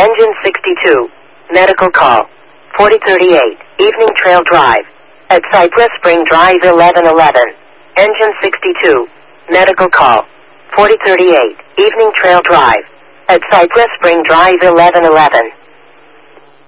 Engine 62. Medical call. 4038. Evening Trail Drive. At Cypress Spring Drive 1111. Engine 62. Medical call. 4038. Evening Trail Drive. At Cypress Spring Drive 1111.